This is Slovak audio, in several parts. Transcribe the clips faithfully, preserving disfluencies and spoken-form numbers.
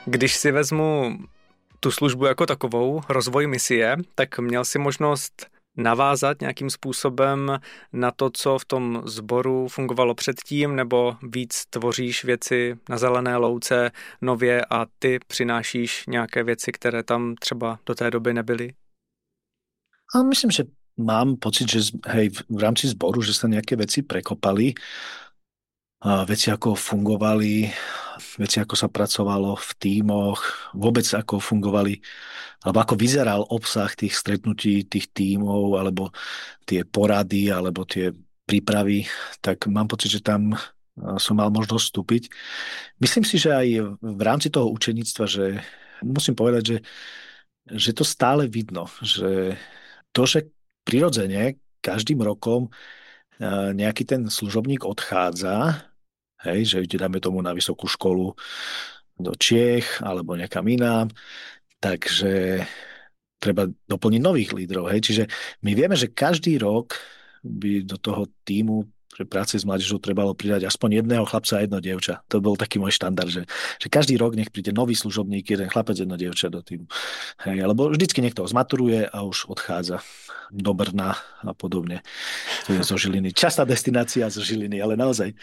Když si vezmu tu službu jako takovou, rozvoj misie, tak měl si možnost navázat nějakým způsobem na to, co v tom sboru fungovalo předtím, nebo víc tvoříš věci na zelené louce nově a ty přinášíš nějaké věci, které tam třeba do té doby nebyly? A myslím, že mám pocit, že z- hej, v v rámci zboru, že sa nejaké veci prekopali, a veci ako fungovali, veci ako sa pracovalo v tímoch, vôbec ako fungovali, alebo ako vyzeral obsah tých stretnutí, tých tímov, alebo tie porady, alebo tie prípravy, tak mám pocit, že tam a, som mal možnosť vstúpiť. Myslím si, že aj v rámci toho učeníctva, že musím povedať, že, že to stále vidno, že to, že prirodzene každým rokom e, nejaký ten služobník odchádza, hej, že ide, dáme tomu na vysokú školu do Čiech alebo niekam inám, takže treba doplniť nových lídrov. Hej. Čiže my vieme, že každý rok by do toho týmu pre práce s mládežou trebalo pridať aspoň jedného chlapca a jedno dievča. To bol taký môj štandard, že, že každý rok nech príde nový služobník, jeden chlapec, jedno dievča do týmu. Hej, alebo vždycky niekto zmaturuje a už odchádza do Brna a podobne. To je zo Žiliny. Častá destinácia zo Žiliny, ale naozaj.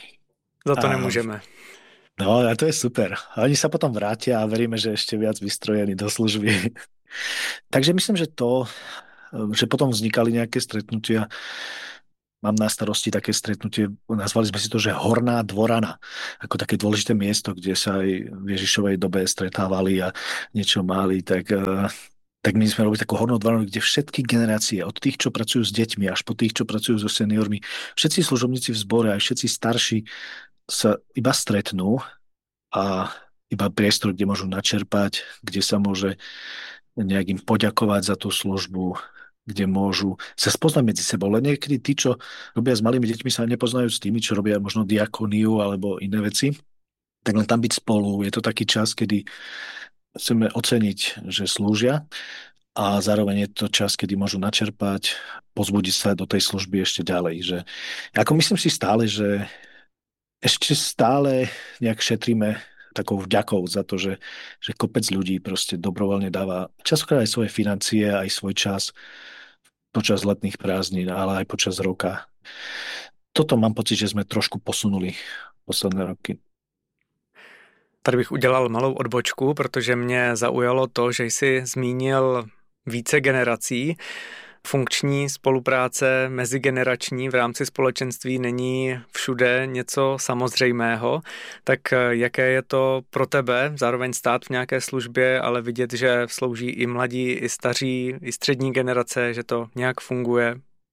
Za to A, nemůžeme. no a to je super. A oni sa potom vrátia a veríme, že ešte viac vystrojení do služby. Takže myslím, že to, že potom vznikali nejaké stretnutia. Mám na starosti také stretnutie, nazvali sme si to, že Horná dvorana, ako také dôležité miesto, kde sa aj v Ježišovej dobe stretávali a niečo mali, tak, eh, tak my sme robili takú hornú dvoranu, kde všetky generácie, od tých, čo pracujú s deťmi, až po tých, čo pracujú so seniormi, všetci služobníci v zbore, aj všetci starší sa iba stretnú a iba priestor, kde môžu načerpať, kde sa môže nejak im poďakovať za tú službu, kde môžu sa spoznať medzi sebou. Len niekedy tí, čo robia s malými deťmi, sa nepoznajú s tými, čo robia možno diakoniu alebo iné veci. Tak len tam byť spolu. Je to taký čas, kedy chceme oceniť, že slúžia a zároveň je to čas, kedy môžu načerpať, pozbudiť sa do tej služby ešte ďalej. Že, ako myslím si stále, že ešte stále nejak šetríme takou vďakou za to, že, že kopec ľudí proste dobrovoľne dáva častokrát aj svoje financie, aj svoj čas počas letných prázdnin, ale aj počas roka. Toto mám pocit, že sme trošku posunuli posledné roky. Tady bych udělal malou odbočku, protože mě zaujalo to, že jsi zmínil více generací. Funkční spolupráce mezigenerační v rámci společenství není všude něco samozřejmého. Tak jaké je to pro tebe zároveň stát v nějaké službě, ale vidět, že slouží i mladí, i staří, i střední generace, že to nějak funguje?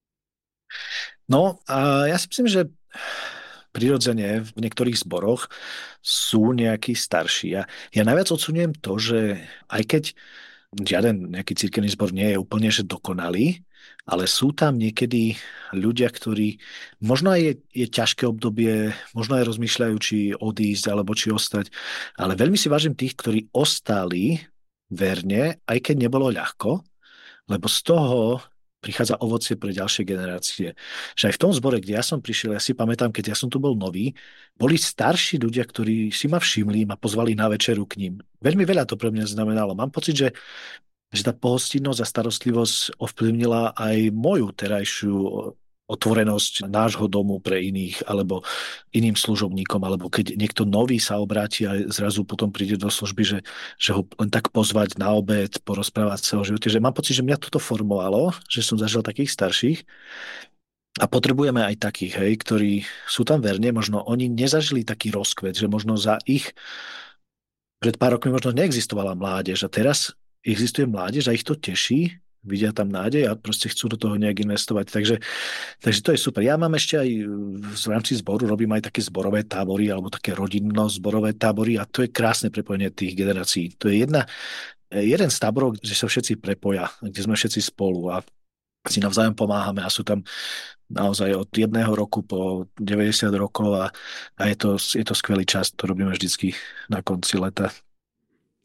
No a ja si myslím, že prirodzene v niektorých zboroch sú nejakí starší. Ja, ja najviac oceňujem to, že aj keď žiaden nejaký cirkevný zbor nie je úplne že dokonalý, ale sú tam niekedy ľudia, ktorí možno aj je, je ťažké obdobie, možno aj rozmýšľajú, či odísť alebo či ostať, ale veľmi si vážim tých, ktorí ostali verne, aj keď nebolo ľahko, lebo z toho prichádza ovocie pre ďalšie generácie. Že aj v tom zbore, kde ja som prišiel, ja si pamätám, keď ja som tu bol nový, boli starší ľudia, ktorí si ma všimli, ma pozvali na večeru k ním. Veľmi veľa to pre mňa znamenalo. Mám pocit, že, že tá pohostinnosť a starostlivosť ovplyvnila aj moju terajšiu otvorenosť nášho domu pre iných alebo iným služobníkom, alebo keď niekto nový sa obráti a zrazu potom príde do služby, že, že ho len tak pozvať na obed, porozprávať sa o živote, že mám pocit, že mňa toto formovalo, že som zažil takých starších a potrebujeme aj takých, hej, ktorí sú tam verne, možno oni nezažili taký rozkvet, že možno za ich pred pár rokmi možno neexistovala mládež a teraz existuje mládež a ich to teší, vidia tam nádej a proste chcú do toho nejak investovať. Takže, takže to je super. Ja mám ešte aj v rámci zboru, robím aj také zborové tábory alebo také rodinno-zborové tábory a to je krásne prepojenie tých generácií. To je jedna, jeden z táborov, kde sa všetci prepoja, kde sme všetci spolu a si navzájom pomáhame a sú tam naozaj od jedného roku po deväťdesiat rokov a, a je, to, je to skvelý čas, to robíme vždycky na konci leta.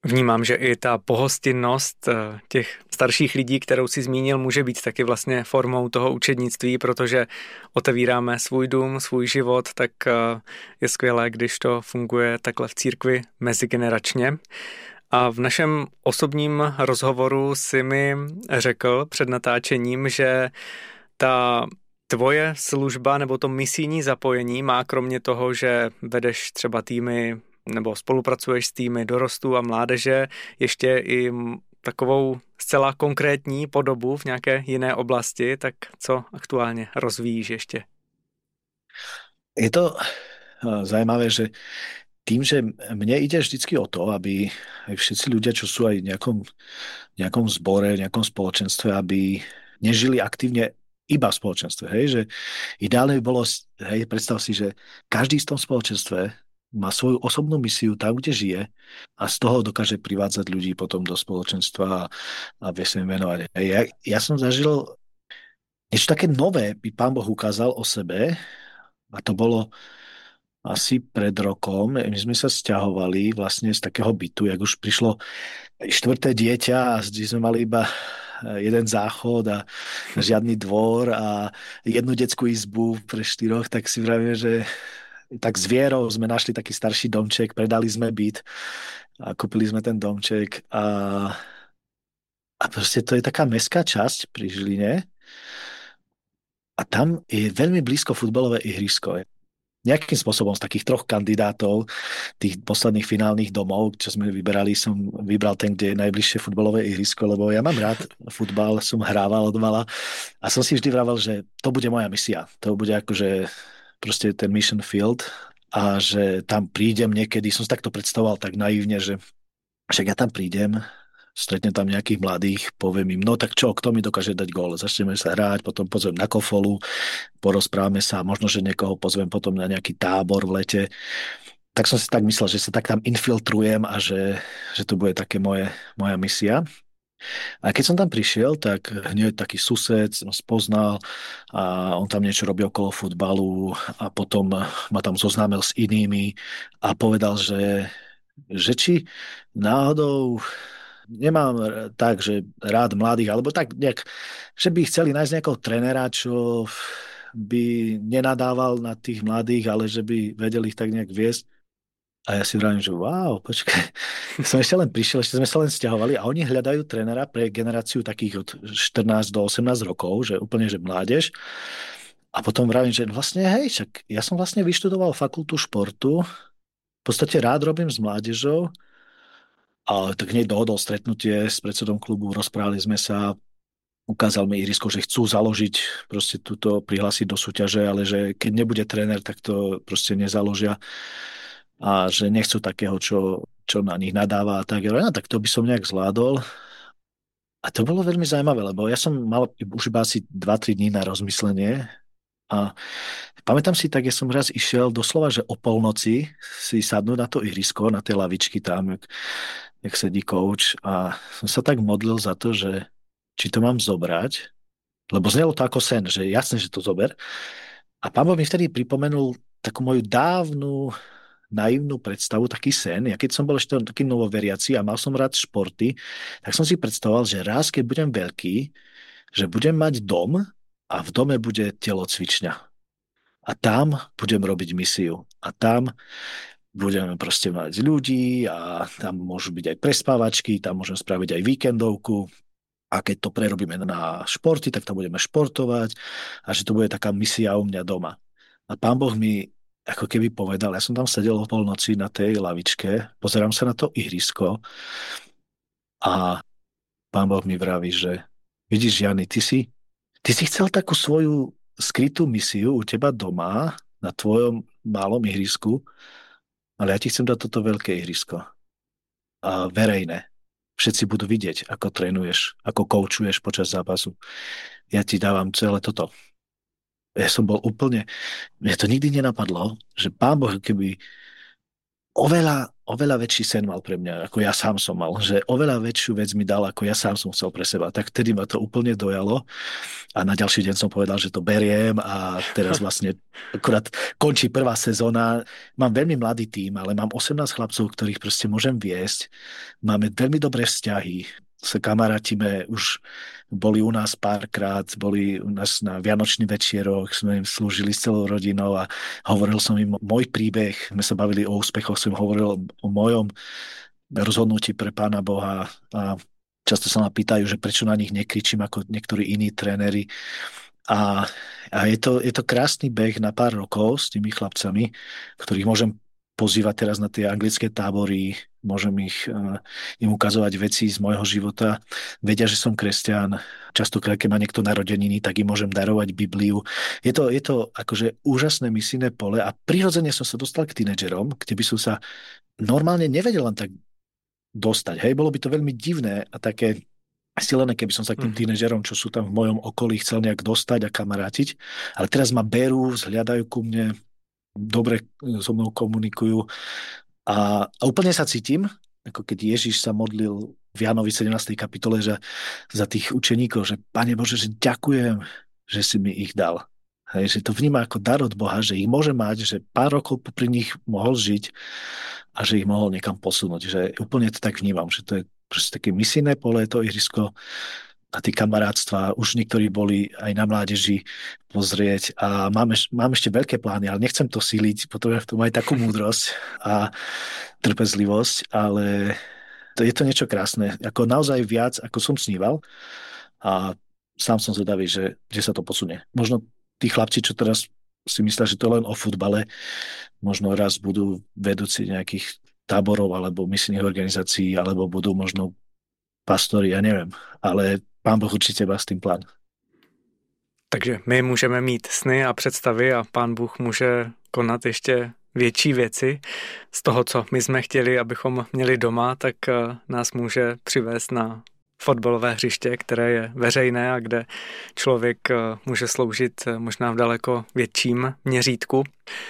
Vnímám, že i ta pohostinnost těch starších lidí, kterou si zmínil, může být taky vlastně formou toho učednictví, protože otevíráme svůj dům, svůj život, tak je skvělé, když to funguje takhle v církvi mezigeneračně. A v našem osobním rozhovoru si mi řekl před natáčením, že ta tvoje služba nebo to misijní zapojení má kromě toho, že vedeš třeba týmy nebo spolupracuješ s týmy dorostu a mládeže, ještě i takovou zcela konkrétní podobu v nějaké jiné oblasti, tak co aktuálně rozvíjíš ještě? Je to zajímavé, že tým, že mne ide vždycky o to, aby aj všetci ľudia, čo sú aj v nejakom, nejakom zbore, v nejakom spoločenstve, aby nežili aktívne iba v spoločenstve. Hej? Že ideálne by bolo, hej, predstav si, že každý v tom spoločenstve má svoju osobnú misiu tam, kde žije a z toho dokáže privádzať ľudí potom do spoločenstva a, a vie sa im venovať. Hej. Ja, ja som zažil niečo také nové, by Pán Boh ukázal o sebe a to bolo asi pred rokom. My sme sa sťahovali vlastne z takého bytu, jak už prišlo štvrté dieťa a sme mali iba jeden záchod a žiadny dvor a jednu detskú izbu pre štyroch, tak si vravím, že tak s Vierou sme našli taký starší domček, predali sme byt a kúpili sme ten domček a, a proste to je taká mestská časť pri Žiline a tam je veľmi blízko futbalové ihrisko. Nejakým spôsobom z takých troch kandidátov tých posledných finálnych domov, čo sme vyberali, som vybral ten, kde je najbližšie futbalové ihrisko, lebo ja mám rád futbal, som hrával od mala a som si vždy vravel, že to bude moja misia. To bude akože proste ten mission field a že tam prídem niekedy, som si takto predstavoval tak naivne, že však ja tam prídem, stretnem tam nejakých mladých, poviem im, no tak čo, kto mi dokáže dať gól? Začneme sa hrať, potom pozvem na kofolu, porozprávame sa, možno, že niekoho pozvem potom na nejaký tábor v lete. Tak som si tak myslel, že sa tak tam infiltrujem a že, že to bude také moje, moja misia. A keď som tam prišiel, tak hneď taký sused spoznal a on tam niečo robí okolo futbalu a potom ma tam zoznámil s inými a povedal, že, že či náhodou nemám tak, že rád mladých, alebo tak nejak, že by chceli nájsť nejakého trenera, čo by nenadával na tých mladých, ale že by vedeli ich tak nejak viesť. A ja si vravím, že wow, počkaj, som ešte len prišiel, ešte sme sa len sťahovali a oni hľadajú trénera pre generáciu takých od štrnásť do osemnásť rokov, že úplne, že mládež. A potom vravím, že vlastne, hej, však ja som vlastne vyštudoval fakultu športu, v podstate rád robím s mládežou a tak hneď dohodol stretnutie s predsedom klubu, rozprávali sme sa, ukázal mi ihrisko, že chcú založiť, proste túto prihlásiť do súťaže, ale že keď nebude tréner, tak to proste nezaložia. A že nechcú takého, čo, čo na nich nadáva a tak. Ja, no, tak to by som nejak zvládol. A to bolo veľmi zaujímavé, lebo ja som mal už iba asi dva tri dní na rozmyslenie a pamätám si tak, ja som raz išiel doslova, že o polnoci si sadnúť na to ihrisko, na tie lavičky tam, jak, jak sedí coach a som sa tak modlil za to, že či to mám zobrať, lebo znelo to ako sen, že jasné, že to zober. A pán Boh mi vtedy pripomenul takú moju dávnu naivnú predstavu, taký sen. Ja keď som bol ešte taký novoveriaci a mal som rád športy, tak som si predstavoval, že raz, keď budem veľký, že budem mať dom a v dome bude telocvičňa. A tam budem robiť misiu. A tam budeme proste mať ľudí a tam môžu byť aj prespávačky, tam môžem spraviť aj víkendovku. A keď to prerobíme na športy, tak tam budeme športovať a že to bude taká misia u mňa doma. A pán Boh mi ako keby povedal, ja som tam sedel o polnoci na tej lavičke, pozerám sa na to ihrisko a pán Boh mi vraví, že vidíš, Jany, ty si, ty si chcel takú svoju skrytú misiu u teba doma na tvojom malom ihrisku, ale ja ti chcem dať toto veľké ihrisko. A verejné. Všetci budú vidieť, ako trénuješ, ako koučuješ počas zápasu. Ja ti dávam celé toto. Ja som bol úplne, mne to nikdy nenapadlo, že pán Boh keby oveľa, oveľa väčší sen mal pre mňa, ako ja sám som mal, že oveľa väčšiu vec mi dal, ako ja sám som chcel pre seba. Tak vtedy ma to úplne dojalo a na ďalší deň som povedal, že to beriem a teraz vlastne akurát končí prvá sezóna. Mám veľmi mladý tím, ale mám osemnásť chlapcov, ktorých proste môžem viesť. Máme veľmi dobré vzťahy, sa kamarátime, už boli u nás párkrát, boli u nás na Vianočný večierok, sme im slúžili s celou rodinou a hovoril som im môj príbeh, sme sa bavili o úspechoch, som hovoril o mojom rozhodnutí pre Pána Boha a často sa ma pýtajú, že prečo na nich nekričím ako niektorí iní tréneri. A, a je, to, je to krásny beh na pár rokov s tými chlapcami, ktorých môžem pozývať teraz na tie anglické tábory, môžem ich, uh, im ukazovať veci z môjho života. Vedia, že som kresťan. Častokrát, keď má niekto narodeniny, tak im môžem darovať Bibliu. Je to, je to akože úžasné misijné pole a prirodzene som sa dostal k tínedžerom, kde by som sa normálne nevedel len tak dostať. Hej, bolo by to veľmi divné a také silené, keby som sa k tým mm. tínedžerom, čo sú tam v mojom okolí, chcel nejak dostať a kamarátiť. Ale teraz ma berú, zhľadajú ku mne, dobre so mnou komunikujú a, a úplne sa cítim, ako keď Ježiš sa modlil v Jánovi sedemnástej kapitole, že za tých učeníkov, že Pane Bože, že ďakujem, že si mi ich dal. Hej, že to vníma ako dar od Boha, že ich môže mať, že pár rokov popri nich mohol žiť a že ich mohol niekam posunúť. Že úplne to tak vnímam, že to je proste také misijné pole, to ihrisko a tí kamarátstva, už niektorí boli aj na mládeži pozrieť a mám, mám ešte veľké plány, ale nechcem to síliť, potrebujem v tom aj takú múdrosť a trpezlivosť, ale to je to niečo krásne, ako naozaj viac, ako som sníval a sám som zvedavý, že kde sa to posunie. Možno tí chlapci, čo teraz si myslia, že to je len o futbale, možno raz budú vedúci nejakých táborov alebo misijných organizácií, alebo budú možno pastori, ja neviem, ale Pán Boh určitě má s tím plán. Takže my můžeme mít sny a představy a Pán Bůh může konat ještě větší věci. Z toho, co my jsme chtěli, abychom měli doma, tak nás může přivést na fotbalové hřiště, které je veřejné a kde člověk může sloužit možná v daleko větším měřítku.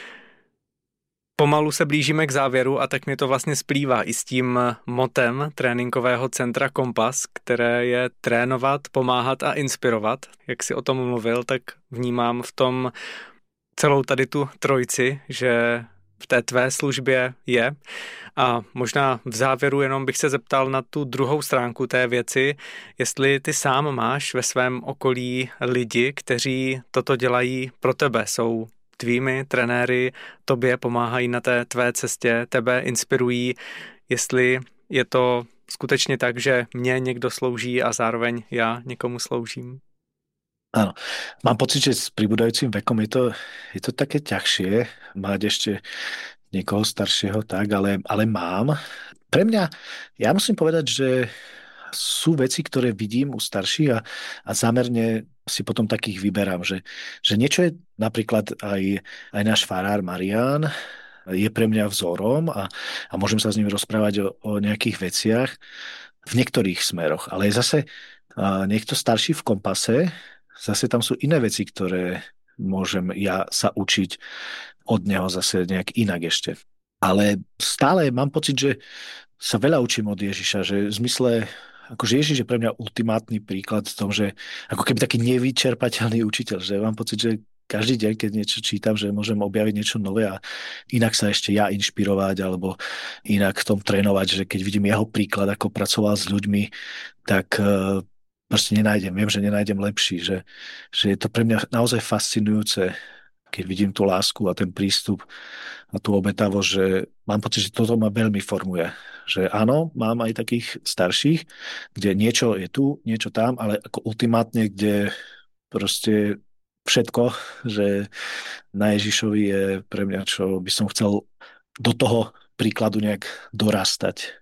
Pomalu se blížíme k závěru a tak mi to vlastně splývá i s tím motem tréninkového centra Kompas, které je trénovat, pomáhat a inspirovat. Jak si o tom mluvil, tak vnímám v tom celou tady tu trojici, že v té tvé službě je. A možná v závěru jenom bych se zeptal na tu druhou stránku té věci, jestli ty sám máš ve svém okolí lidi, kteří toto dělají pro tebe, jsou tvými trenéry, tobě pomáhají na té tvé cestě, tebe inspirují, jestli je to skutečně tak, že mně někdo slouží a zároveň já někomu sloužím. Áno, mám pocit, že s pribúdajúcim vekom je to, je to také ťažšie mať ešte niekoho staršieho, tak, ale, ale mám. Pre mňa, ja musím povedať, že sú veci, ktoré vidím u starších a, a zámerne si potom takých vyberám, že, že niečo je napríklad aj, aj náš farár Marián, je pre mňa vzorom a, a môžem sa s ním rozprávať o, o nejakých veciach v niektorých smeroch, ale je zase a, niekto starší v Kompase, zase tam sú iné veci, ktoré môžem ja sa učiť od neho zase nejak inak ešte. Ale stále mám pocit, že sa veľa učím od Ježiša, že v zmysle, akože Ježiš je pre mňa ultimátny príklad v tom, že ako keby taký nevyčerpateľný učiteľ, že mám pocit, že každý deň, keď niečo čítam, že môžem objaviť niečo nové a inak sa ešte ja inšpirovať alebo inak v tom trénovať, že keď vidím jeho príklad, ako pracoval s ľuďmi, tak proste nenájdem, viem, že nenájdem lepší, že, že je to pre mňa naozaj fascinujúce, keď vidím tú lásku a ten prístup a tú obetavosť, že mám pocit, že toto ma veľmi formuje. Že áno, mám aj takých starších, kde niečo je tu, niečo tam, ale ako ultimátne, kde proste všetko, že na Ježišovi je pre mňa, čo by som chcel do toho príkladu nejak dorastať.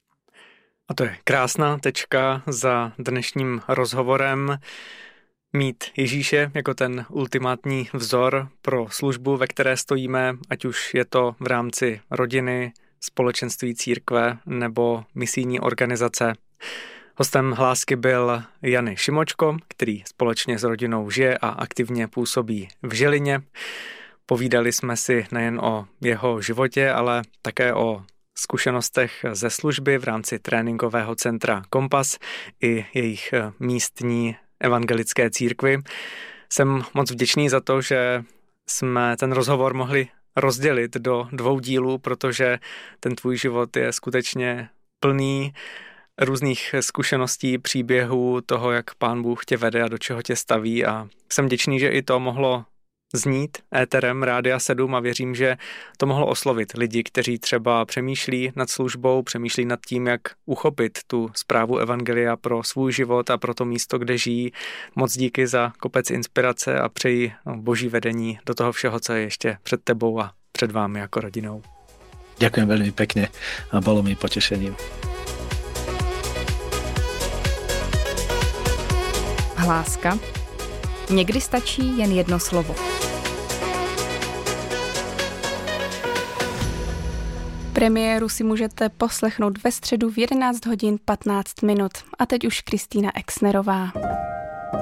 A to je krásná tečka za dnešním rozhovorem. Mít Ježíše jako ten ultimátní vzor pro službu, ve které stojíme, ať už je to v rámci rodiny, společenství církve nebo misijní organizace. Hostem Hlásky byl Jany Šimočko, který společně s rodinou žije a aktivně působí v Žilině. Povídali jsme si nejen o jeho životě, ale také o zkušenostech ze služby v rámci tréninkového centra Kompas i jejich místní evangelické církvi. Jsem moc vděčný za to, že jsme ten rozhovor mohli rozdělit do dvou dílů, protože ten tvůj život je skutečně plný různých zkušeností, příběhů, toho, jak Pán Bůh tě vede a do čeho tě staví, a jsem vděčný, že i to mohlo znít éterem Rádia sedm a věřím, že to mohlo oslovit lidi, kteří třeba přemýšlí nad službou, přemýšlí nad tím, jak uchopit tu zprávu evangelia pro svůj život a pro to místo, kde žijí. Moc díky za kopec inspirace a přeji boží vedení do toho všeho, co je ještě před tebou a před vámi jako rodinou. Ďakujem veľmi pekne a bolo mi potešením. Hláska. Někdy stačí jen jedno slovo. Premiéru si můžete poslechnout ve středu v jedenáct hodin patnáct minut. A teď už Kristýna Exnerová.